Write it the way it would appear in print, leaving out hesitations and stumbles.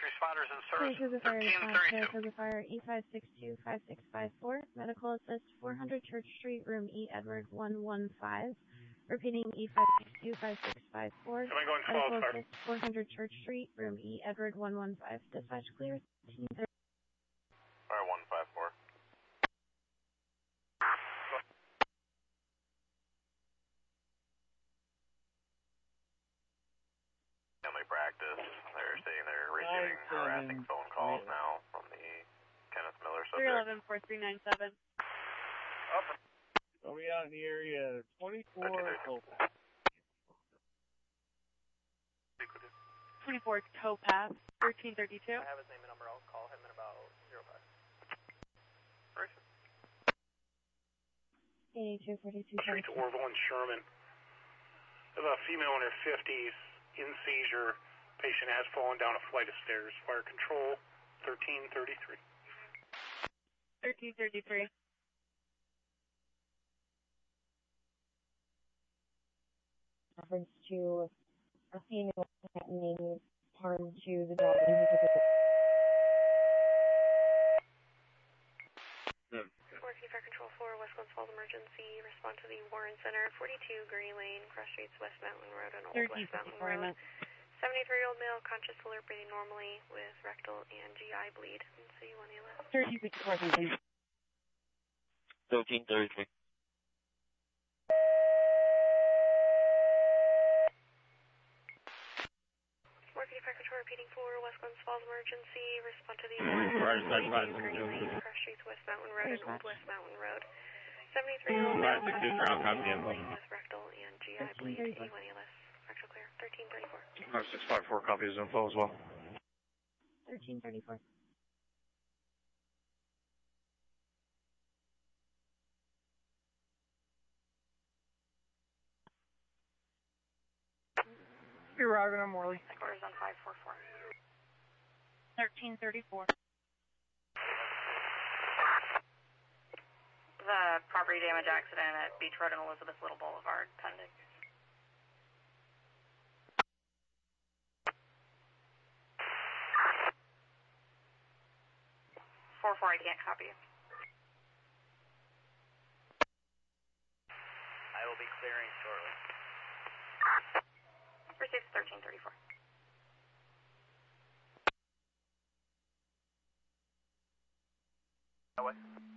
responders in service. Please, the fire response 1332. to the fire E5625654. Medical assist 400 Church Street, room E Edward 115. Repeating E5625654. Am I going 12, Medical sir? assist 400 Church Street, room E Edward 115. Dispatch clear. Fire 154. Family practice. They're saying they're receiving harassing phone calls now from the Kenneth Miller subject. 311-4397. Up. Are we out in the area 24 1332. 24 Towpath, 1332. I have his name and number. I'll call him in about 05. Right. 8242. Street to Orville and Sherman. There's a female in her 50s in seizure. Patient has fallen down a flight of stairs. Fire control 1333. 1333. Reference to a female threatening harm to the dog. Working Fire Control 4, West Glens Falls Emergency. Respond to the Warren Center, 42 Gurney Lane, Cross Streets, West Mountain Road, and Old West Mountain Road. 73-year-old male, conscious, alert, breathing normally with rectal and GI bleed. And so you want to left. 1333. 1333. Working Fire Control repeating for West Glens Falls Emergency. Respond to the Warren Center, 42 Gurney Lane, Cross Streets, West Mountain Road, and Old West Mountain Road. 73-year-old male, conscious, alert, breathing normally with rectal and GI bleed. A1 ELS. Actual clear. 1334. 654 copies info as well. 1334. You're arriving on Morley. Headquarters on 544. 1334. The property damage accident at Beach Road and Elizabeth Little Boulevard pending. 44, I can't copy you. I will be clearing shortly. Received 1334. That way.